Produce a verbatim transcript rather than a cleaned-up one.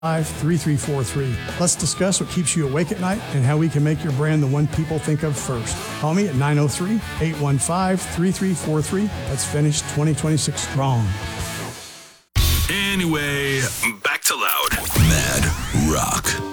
three three four three. Let's discuss what keeps you awake at night and how we can make your brand the one people think of first. Call me at nine oh three, eight one five, three three four three. Let's finish twenty twenty-six strong. Anyway, back to Loud. Mad Rock.